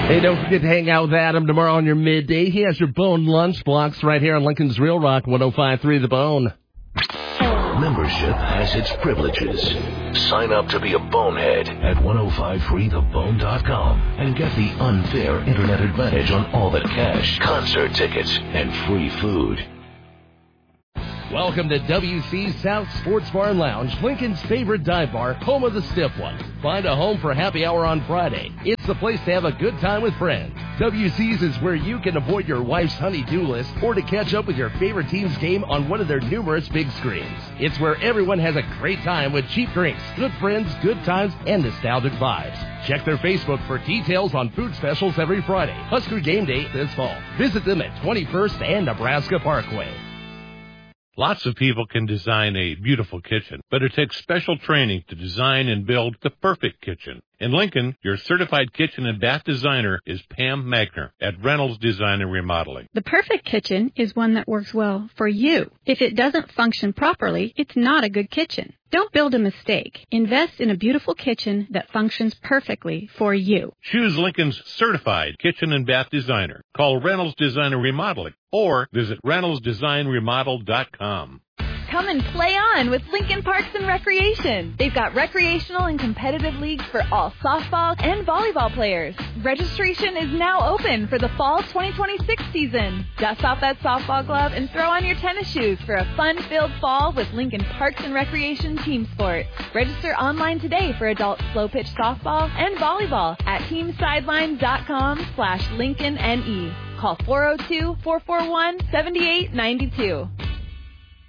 Hey, don't forget to hang out with Adam tomorrow on your midday. He has your Bone Lunch Blocks right here on Lincoln's Real Rock 105.3 The Bone. Membership has its privileges. Sign up to be a bonehead at 1053thebone.com and get the unfair internet advantage on all the cash, concert tickets, and free food. Welcome to WC South Sports Bar and Lounge, Lincoln's favorite dive bar, home of the Stiff One. Find a home for happy hour on Friday. It's the place to have a good time with friends. WC's is where you can avoid your wife's honey-do list or to catch up with your favorite team's game on one of their numerous big screens. It's where everyone has a great time with cheap drinks, good friends, good times, and nostalgic vibes. Check their Facebook for details on food specials every Friday. Husker Game Day this fall. Visit them at 21st and Nebraska Parkway. Lots of people can design a beautiful kitchen, but it takes special training to design and build the perfect kitchen. In Lincoln, your certified kitchen and bath designer is Pam Magner at Reynolds Design and Remodeling. The perfect kitchen is one that works well for you. If it doesn't function properly, it's not a good kitchen. Don't build a mistake. Invest in a beautiful kitchen that functions perfectly for you. Choose Lincoln's certified kitchen and bath designer. Call Reynolds Design and Remodeling or visit reynoldsdesignremodel.com. Come and play on with Lincoln Parks and Recreation. They've got recreational and competitive leagues for all softball and volleyball players. Registration is now open for the fall 2026 season. Dust off that softball glove and throw on your tennis shoes for a fun-filled fall with Lincoln Parks and Recreation team sports. Register online today for adult slow pitch softball and volleyball at teamsidelines.com/LincolnNE. Call 402-441-7892.